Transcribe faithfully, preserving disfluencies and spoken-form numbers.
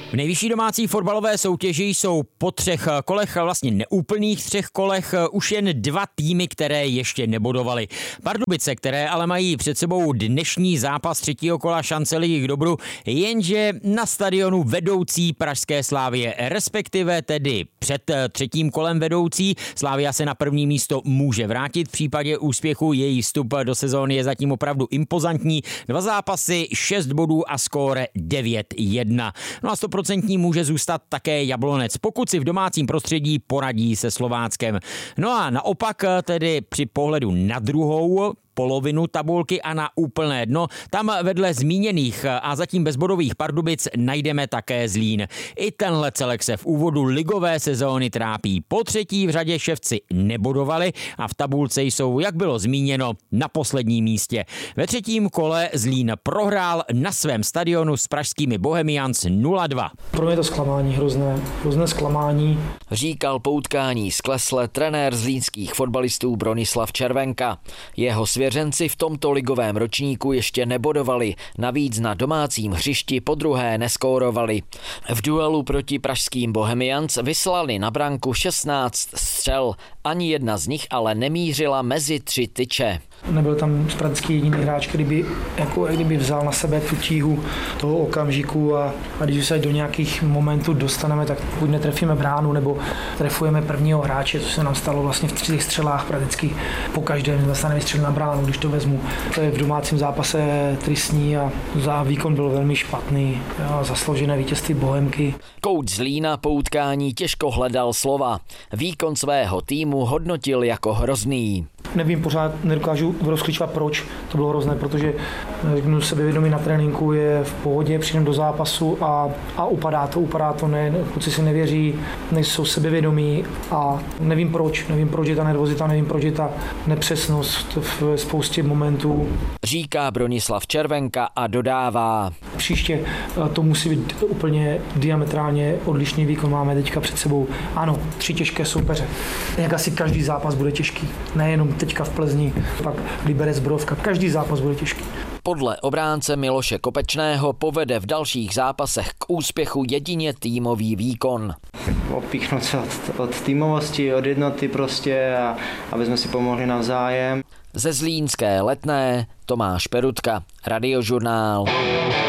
V nejvyšší domácí fotbalové soutěži jsou po třech kolech, vlastně neúplných třech kolech, už jen dva týmy, které ještě nebodovaly. Pardubice, které ale mají před sebou dnešní zápas třetího kola šance ligy k dobru, jenže na stadionu vedoucí pražské Slavie, respektive tedy před třetím kolem vedoucí. Slavia se na první místo může vrátit, v případě úspěchu její vstup do sezóny je zatím opravdu impozantní. Dva zápasy, šest bodů a skóre devět jedna. No a stoprocentní může zůstat také Jablonec, pokud si v domácím prostředí poradí se Slováckem. No a naopak tedy při pohledu na druhou polovinu tabulky a na úplné dno, tam vedle zmíněných a zatím bezbodových Pardubic najdeme také Zlín. I tenhle celek se v úvodu ligové sezóny trápí. Po třetí v řadě ševci nebodovali a v tabulce jsou, jak bylo zmíněno, na posledním místě. Ve třetím kole Zlín prohrál na svém stadionu s pražskými Bohemians nula dva. Pro mě to zklamání, hrozné, hrozné zklamání. Říkal po utkání sklesle trenér zlínských fotbalistů Bronislav Červenka. Jeho svěřenci v tomto ligovém ročníku ještě nebodovali, navíc na domácím hřišti podruhé neskórovali. V duelu proti pražským Bohemians vyslali na branku šestnáct střel, ani jedna z nich ale nemířila mezi tři tyče. Nebyl tam Spranský jediný hráč, který by, jako, kdyby vzal na sebe tu tíhu toho okamžiku a, a když se do nějakých momentů dostaneme, tak buď netrefíme bránu, nebo trefujeme prvního hráče, co se nám stalo vlastně v třech střelách prakticky po každém dostaneme střel na bránu, když to vezmu. To je v domácím zápase tristní a za výkon byl velmi špatný, a zasloužené vítězství Bohemky. Kouč Zlína po utkání těžko hledal slova. Výkon svého týmu hodnotil jako hrozný. Nevím, pořád nedokážu rozklíčovat, proč to bylo hrozné, protože řeknu, sebevědomí na tréninku je v pohodě, přijdem do zápasu a, a upadá to, upadá to, ne, kluci si nevěří, nejsou sebevědomí a nevím proč, nevím proč je ta nervozita, nevím proč je ta nepřesnost v spoustě momentů. Říká Bronislav Červenka a dodává. Příště to musí být úplně diametrálně odlišný výkon, máme teďka před sebou. Ano, tři těžké soupeře. Jak asi každý zápas bude těžký, nejenom teďka v Plzni, pak Liberec, Brovka, každý zápas bude těžký. Podle obránce Miloše Kopečného povede v dalších zápasech k úspěchu jedině týmový výkon. Odpíchnout se od, od týmovosti, od jednoty prostě a aby jsme si pomohli navzájem. Ze zlínské Letné Tomáš Perutka, Radiožurnál.